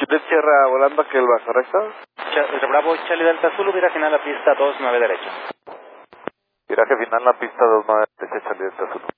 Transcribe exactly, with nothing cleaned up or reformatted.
Juliet Sierra volando que el va, ¿correcto? Ch Bravo Charlie Delta Zulu, vira final la pista dos nueve derecha. Viraje final la pista dos nueve derecha, Charlie Delta Zulu.